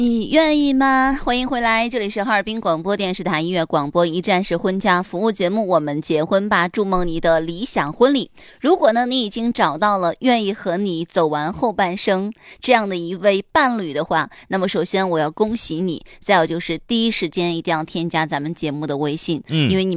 你愿意吗？欢迎回来，这里是哈尔滨广播电视台音乐广播一站式婚嫁服务节目，我们结婚吧，筑梦你的理想婚礼。如果呢你已经找到了愿意和你走完后半生这样的一位伴侣的话，那么首先我要恭喜你，再有就是第一时间一定要添加咱们节目的微信，因为你